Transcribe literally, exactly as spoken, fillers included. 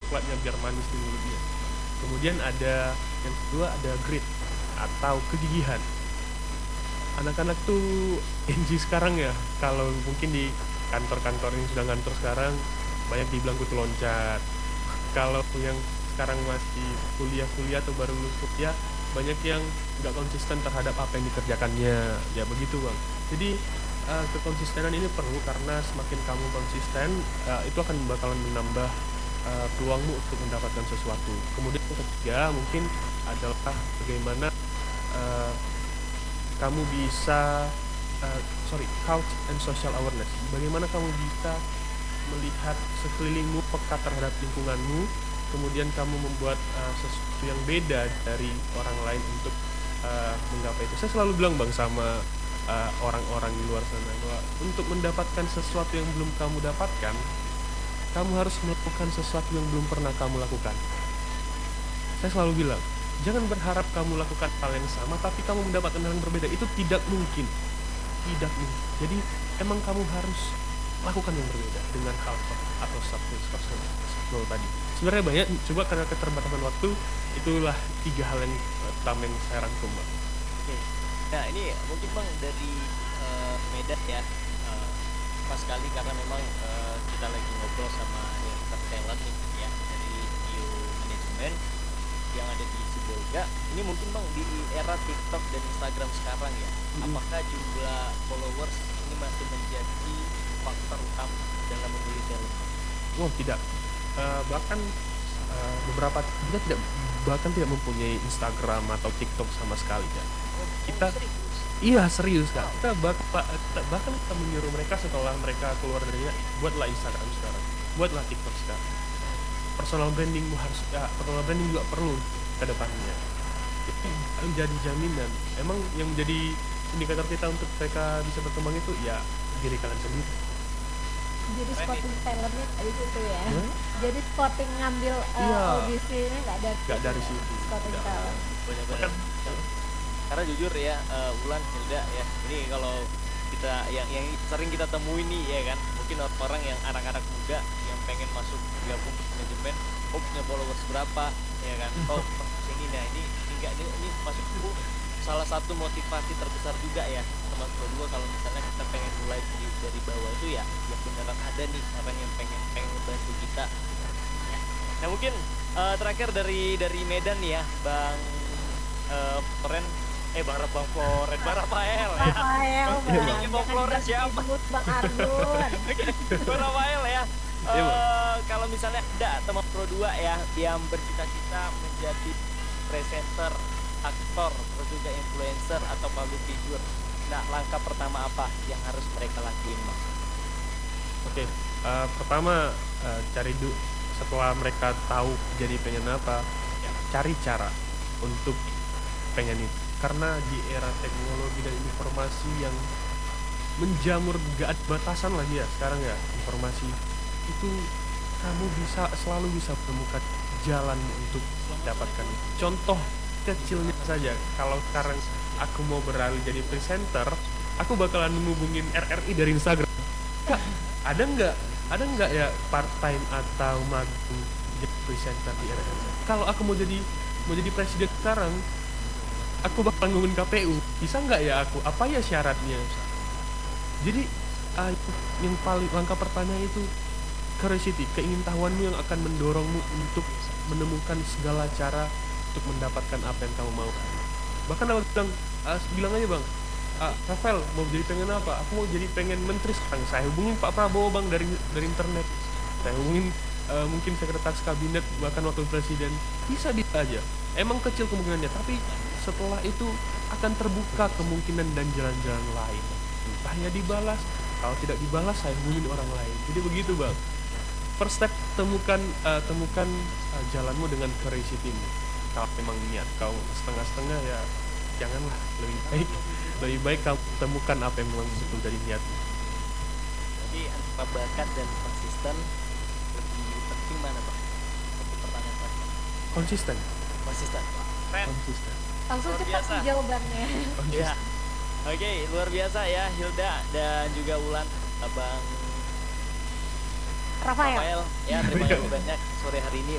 coklatnya biar manis di mulutnya. Kemudian ada yang kedua, ada grit atau kegigihan. Anak-anak tuh Gen Z sekarang ya, kalau mungkin di kantor-kantor yang sudah ngantor sekarang banyak dibilang kutu loncat. Kalau yang sekarang masih kuliah-kuliah atau baru lulus kuliah, banyak yang nggak konsisten terhadap apa yang dikerjakannya, ya begitu bang. Jadi uh, kekonsistenan ini perlu, karena semakin kamu konsisten, uh, itu akan bakalan menambah uh, peluangmu untuk mendapatkan sesuatu. Kemudian yang ketiga mungkin adalah bagaimana uh, kamu bisa uh, sorry culture and social awareness. Bagaimana kamu bisa melihat sekelilingmu, peka terhadap lingkunganmu, kemudian kamu membuat uh, sesuatu yang beda dari orang lain untuk uh, menggapai itu. Saya selalu bilang bang sama uh, orang-orang di luar sana bahwa untuk mendapatkan sesuatu yang belum kamu dapatkan, kamu harus melakukan sesuatu yang belum pernah kamu lakukan. Saya selalu bilang, jangan berharap kamu lakukan hal yang sama tapi kamu mendapatkan hal yang berbeda. Itu tidak mungkin. Tidak mungkin. Jadi emang kamu harus lakukan yang berbeda dengan hal atau satu sesuatu tadi. Sebenarnya banyak, coba karena keterbatasan waktu, itulah tiga hal yang utama yang saya rangkum bang. Oke. Nah ini mungkin bang dari uh, Medan ya, uh, pas sekali karena memang uh, kita lagi ngobrol sama director talent nih ya dari Q Manajemen yang ada di Sibolga. Ini mungkin bang di era TikTok dan Instagram sekarang ya, hmm. apakah jumlah followers ini masih menjadi faktor utama dalam memilih talent? Oh tidak, uh, bahkan uh, beberapa kita tidak bahkan tidak mempunyai Instagram atau TikTok sama sekali ya. Oh, kita oh, serius? Iya serius kan. Wow. Kita bah, bahkan kita menyuruh mereka setelah mereka keluar darinya, buatlah Instagram sekarang, buatlah TikTok sekarang. Personal brandingmu harus, ya, personal branding juga perlu ke depannya. Itu menjadi jaminan. Emang yang menjadi indikator kita untuk mereka bisa berkembang itu ya diri kalian sendiri. Jadi spotting talentnya dari situ ya. Hmm? Jadi spotting ngambil uh, Iya. audisinya nggak dari Nggak dari ya? situ. Spotting Nggak. talent. Benar-benar. Karena jujur ya, uh, Ulan, Hilda ya, ini kalau kita yang yang sering kita temui nih ya kan, mungkin orang yang anak-anak muda yang pengen masuk gabung ke manajemen, oh punya followers berapa ya kan, oh ini nah ini enggak ini, ini masuk itu salah satu motivasi terbesar juga ya teman kedua kalau misalnya kita pengen mulai dari, dari bawah itu ya yang beneran ada nih orang yang pengen pengen membantu kita ya. Nah mungkin uh, terakhir dari dari Medan nih ya Bang uh, Floren eh Bang Bang Floren Bang Rafael ya. Rafael, Ini Bang Floren siapa? Bang Ardun. Bang Rafael ya. Uh, kalau misalnya ada teman Pro dua ya yang bercita-cita menjadi presenter, aktor, terus juga influencer atau public figure. Nah, langkah pertama apa yang harus mereka lakuin, Bang? Oke, uh, pertama uh, cari du setelah mereka tahu jadi pengen apa, ya, cari cara untuk pengen itu. Karena di era teknologi dan informasi yang menjamur, gak ada batasan lagi ya sekarang ya, informasi itu kamu bisa selalu bisa menemukan jalan untuk mendapatkan itu. Contoh kecilnya saja, kalau sekarang aku mau beralih jadi presenter, aku bakalan ngubungin R R I dari Instagram. Kak, ada nggak ada nggak ya part time atau magang jadi presenter di R R I? Kalau aku mau jadi mau jadi presiden sekarang, aku bakal ngomongin K P U, bisa nggak ya aku? Apa ya syaratnya? Jadi uh, yang paling langkah pertama itu curiosity, keingintahuanmu yang akan mendorongmu untuk menemukan segala cara untuk mendapatkan apa yang kamu mau. Bahkan aku bilang, uh, bilang aja bang, uh, Rafael mau jadi pengen apa? Aku mau jadi pengen menteri sekarang. Saya hubungin Pak Prabowo bang dari dari internet. Saya hubungin uh, mungkin sekretaris kabinet bahkan wakil presiden. Bisa bisa aja. Emang kecil kemungkinannya, tapi setelah itu akan terbuka kemungkinan dan jalan-jalan lain. Entah ya dibalas, kalau tidak dibalas saya hubungin orang lain. Jadi begitu bang. First step, temukan uh, temukan uh, jalanmu dengan curiosity-mu. Kalau memang niat kau setengah-setengah ya janganlah, lebih baik lebih baik kamu temukan apa yang memang betul dari niatmu. Jadi antara bakat dan konsisten lebih penting mana bang? Untuk pertanyaan terakhir. Konsisten. Konsisten. Keren. Konsisten. Langsung Luar cepat biasa. sih jawabannya. Ya. Oke, luar biasa ya Hilda dan juga Ulan, Abang Rafael. Rafael. Ya, terima kasih banyak sore hari ini